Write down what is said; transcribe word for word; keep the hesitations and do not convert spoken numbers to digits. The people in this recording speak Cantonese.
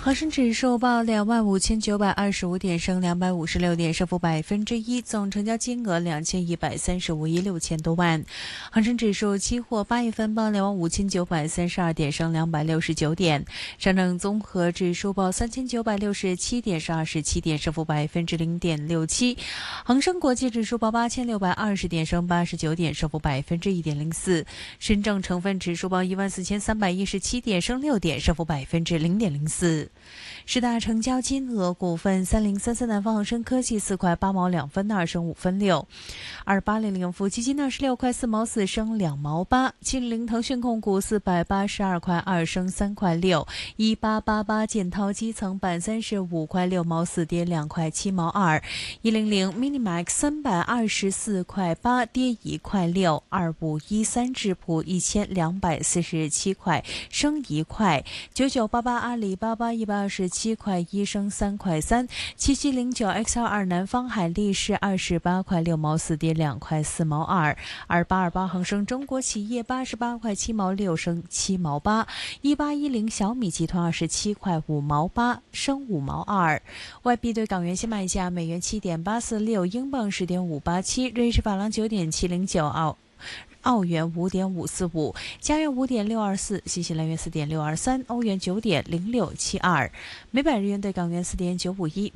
恒生指数报两万五千九百二十五点，升两百五十六点，升幅百分之一，总成交金额两千一百三十五亿六千多万。恒生指数期货八月份报两万五千九百三十二点，升两百六十九点。上证综合指数报三千九百六十七点，升二十七点，升幅百分之零点六七。恒生国际指数报八千六百二十点，升八十九点，升幅百分之一点零四。深证成分指数报一万四千三百一十七点，升六点，升幅百分之零点零四。十大成交金额股份：三零三三南方恒生科技四块八毛两分二升五分六，二八零零富基金二十六块四毛四升两毛八，七零零腾讯控股四百八十二块二升三块六，一八八八建滔基层板三十五块六毛四跌两块七毛二，一零零 Minimax 三百二十四块八跌一块六，二五一三智普一千两百四十七块升一块，九九八八阿里巴巴一百二十七块一升三块三，七七零九 X L 二南方海力士二十八块六毛四跌两块四毛二，二八二八恒生中国企业八十八块七毛六升七毛八，一八一零小米集团二十七块五毛八升五毛二。外币对港元现卖价：美元七点八四六，英镑十点五八七，瑞士法郎九点七零九，澳。澳元五点五四五，加元五点六二四，新西兰元四点六二三，欧元九点零六七二，每百日元对港元四点九五一。